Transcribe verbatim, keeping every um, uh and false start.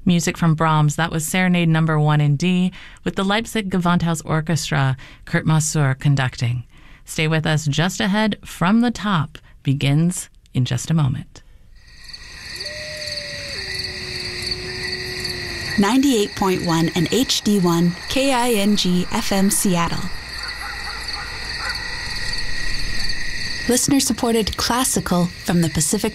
Music from Brahms, that was Serenade Number One in D, with the Leipzig Gewandhaus Orchestra, Kurt Masur conducting. Stay with us. Just ahead, From the Top begins in just a moment. ninety-eight point one and H D one K I N G F M Seattle. Listener-supported classical from the Pacific